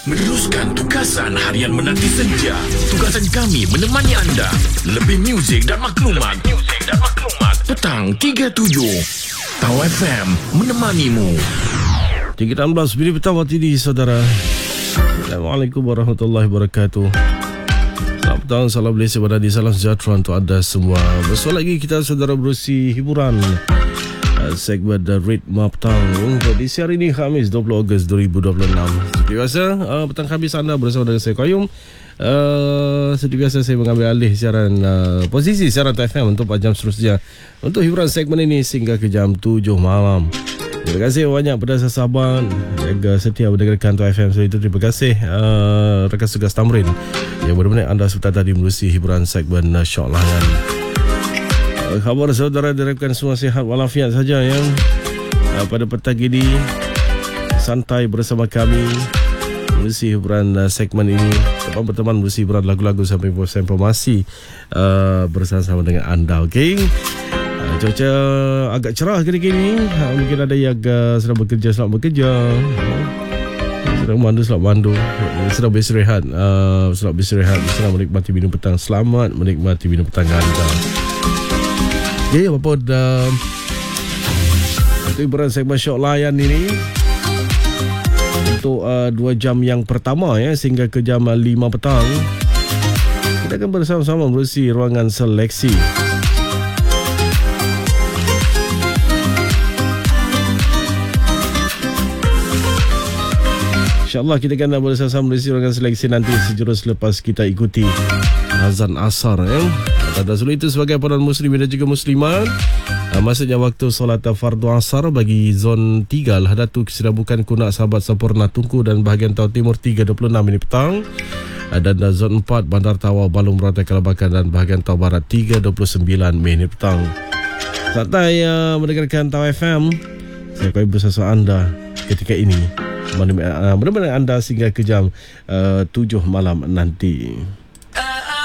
Meneruskan tugasan harian menanti senja. Tugasan kami menemani anda. Lebih muzik dan maklumat. Petang 37 Tau FM menemanimu. 3.16 minit petang waktu ini, saudara. Assalamualaikum warahmatullahi wabarakatuh. Selamat petang, salam Malaysia berada, salam sejahtera untuk anda semua. Bersama lagi kita, saudara, berusi hiburan segmen The Ritma Petang untuk edisi hari ini, Khamis 20 Ogos 2026. Seperti biasa, petang Khamis anda bersama dengan saya, Qayyum. Seperti biasa, saya mengambil alih siaran posisi siaran TFM untuk 4 jam seterusnya untuk hiburan segmen ini sehingga ke jam 7 malam. Terima kasih banyak pada sahabat yang setia mendengarkan TFM. So, itu terima kasih rakan tugas Tamrin yang benar-benar anda sebentar tadi menerusi hiburan segmen Syok Layan. Khabar saudara, diharapkan semua sihat walafiat saja ya. Pada petang ini santai bersama kami menerusi hiburan segmen ini, teman-teman menerusi hiburan lagu-lagu sampai informasi bersama-sama dengan anda. Okey. Cuaca agak cerah kini-kini. Mungkin ada yang sedang bekerja, selamat bekerja. Sedang mandu, selamat mandu. Sedang beristirahat, selamat beristirahat. Sedang menikmati minum petang, selamat menikmati minum petang anda. Okay, apa-apa untuk hiburan segmen Syok Layan ini untuk 2 jam yang pertama ya, sehingga ke jam 5 petang kita akan bersama-sama berusi ruangan seleksi. InsyaAllah kita akan bersama-sama berusi ruangan seleksi nanti sejurus lepas kita ikuti azan asar ya. Dan sebelum itu, sebagai para muslimin dan juga muslimat, masanya waktu solat fardu asar bagi zon 3 Lahadatu Kesirabukan Kunak Sahabat Sempurna Tunku dan bahagian Tau Timur 3.26 minit petang, dan zon 4 Bandar Tawau Balung Merantai Kelabakan dan bahagian Tau Barat 3.29 minit petang. Santai mendengarkan Tau FM. Saya akan bersama anda ketika ini, benar-benar anda sehingga ke jam 7 malam nanti.